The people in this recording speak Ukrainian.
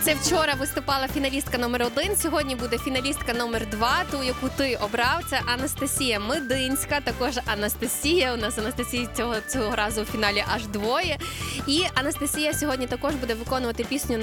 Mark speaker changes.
Speaker 1: Це вчора виступала фіналістка номер 1, сьогодні буде фіналістка номер 2, ту, яку ти обрав. Це Анастасія Мединська, також Анастасія. У нас Анастасії цього разу у фіналі аж двоє. І Анастасія сьогодні також буде виконувати пісню